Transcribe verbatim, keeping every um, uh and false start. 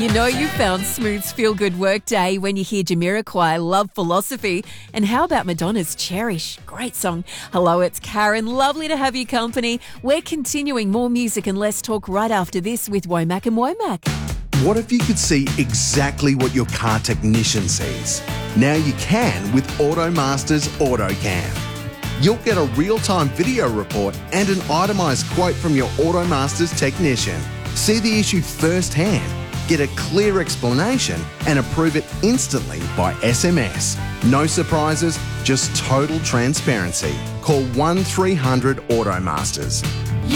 You know you found Smooth's feel-good work day when you hear Jamiroquai, Love Philosophy. And how about Madonna's Cherish? Great song. Hello, it's Karen. Lovely to have your company. We're continuing more music and less talk right after this with Womack and Womack. What if you could see exactly what your car technician sees? Now you can with AutoMaster's AutoCam. You'll get a real-time video report and an itemised quote from your AutoMaster's technician. See the issue firsthand, get a clear explanation and approve it instantly by S M S. No surprises, just total transparency. Call one three hundred AutoMasters.